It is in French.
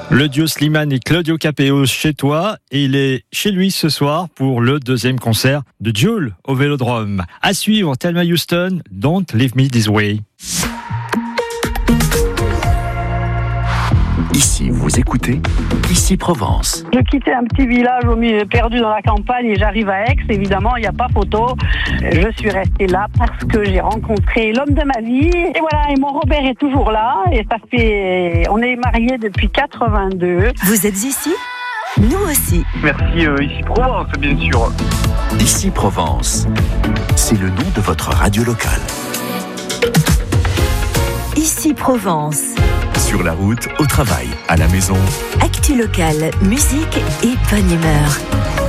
Le duo Slimane et Claudio Capéo chez toi, et il est chez lui ce soir pour le deuxième concert de Jul au Vélodrome. À suivre, Thelma Houston, Don't Leave Me This Way. Ici, vous écoutez Ici Provence. Je quittais un petit village au milieu perdu dans la campagne et j'arrive à Aix. Évidemment, il n'y a pas photo. Je suis restée là parce que j'ai rencontré l'homme de ma vie. Et voilà, et mon Robert est toujours là. Et on est mariés depuis 82. Vous êtes ici ? Nous aussi. Merci Ici Provence, bien sûr. Ici Provence, c'est le nom de votre radio locale. Ici Provence. Sur la route, au travail, à la maison. Actu locale, musique et bonne humeur.